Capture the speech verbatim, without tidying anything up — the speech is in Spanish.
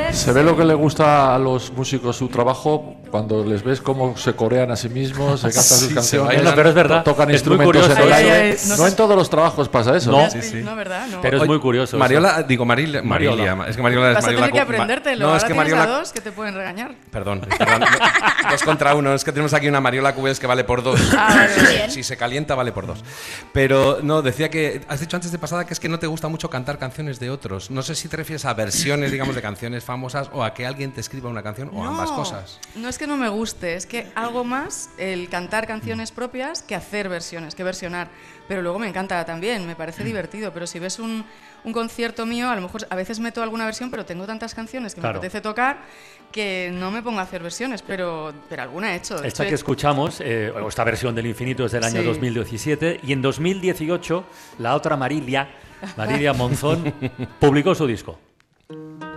Se ve lo que le gusta a los músicos su trabajo cuando les ves cómo se corean a sí mismos, se cantan Sí, sus se canciones, bailan, pero es verdad, tocan es muy instrumentos curioso. en el Ay, aire. ay, ay, no No sé- en todos los trabajos pasa eso. No. Sí, sí. No, ¿verdad? No. Pero es muy curioso eso. Mariola, digo Maril, Mariola. Marilia, es que Mariola es Vas a Mariola. tener que co- ma- aprendértelo. No, Ahora es que tienes Mariola. a dos que te pueden regañar. Perdón, perdón. No, dos contra uno. Es que tenemos aquí una Mariola Cubels que vale por dos. Ah, vale, Si- bien. si se calienta, vale por dos. Pero no, decía que has dicho antes de pasada que es que no te gusta mucho cantar canciones de otros. No sé si te refieres a versiones, digamos, de canciones famosas o a que alguien te escriba una canción o No, ambas cosas. No es que no me guste, es que algo más el cantar canciones propias que hacer versiones, que versionar. Pero luego me encanta también, me parece divertido. Pero si ves un, un concierto mío, a lo mejor a veces meto alguna versión, pero tengo tantas canciones que Claro. me apetece tocar que no me pongo a hacer versiones, pero, pero alguna he hecho. De Esta hecho, que escuchamos, eh, o esta versión del Infinito es del año Sí. dos mil diecisiete y en dos mil dieciocho la otra Marilia, Marilia Monzón, publicó su disco.